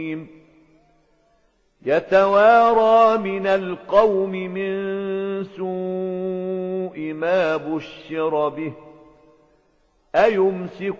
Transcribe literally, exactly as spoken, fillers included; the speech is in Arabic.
يتوارى من القوم من سوء ما بشر به أيمسك